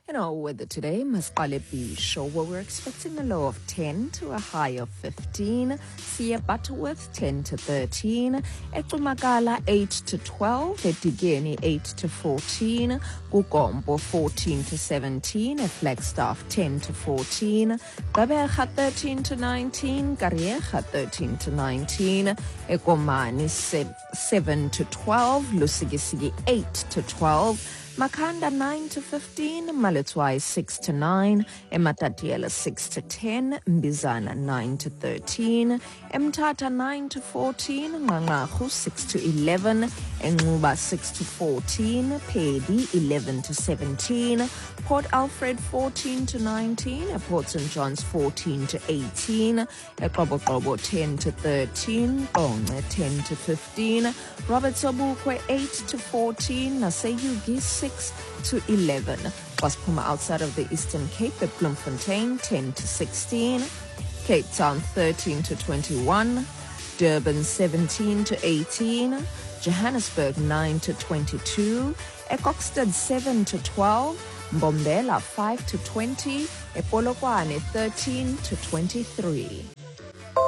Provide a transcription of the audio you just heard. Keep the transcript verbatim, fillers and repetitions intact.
In our weather today, Masqale Bisho, where we're expecting a low of ten to a high of fifteen. Sia Butterworth, ten to thirteen. Etumakala, eight to twelve. Etigeni, eight to fourteen. Kukombo, fourteen to seventeen. Flagstaff, ten to fourteen. Gqeberha, thirteen to nineteen. Kariega, thirteen to nineteen. Ekomani, seven to twelve. Lusigisigi, eight to twelve. Makanda, nine to fifteen, Malutwai, six to nine, Ematatiela, six to ten, Mbizana, nine to thirteen, Mtata, nine to fourteen, Ngangahu, six to eleven, Enguba, six to fourteen, Pedi, eleven to seventeen, Port Alfred, fourteen to nineteen, Port Saint John's, fourteen to eighteen, Ekobokobo, ten to thirteen, Onge, ten to fifteen, Robert Sobukwe, eight to fourteen, Naseyugi, six to eleven. Waspuma outside of the Eastern Cape at Bloemfontein, ten to sixteen. Cape Town, thirteen to twenty-one. Durban, seventeen to eighteen. Johannesburg, nine to twenty-two. Ecoxstad, seven to twelve. Mbombela, five to twenty. Epolokwane, thirteen to twenty-three.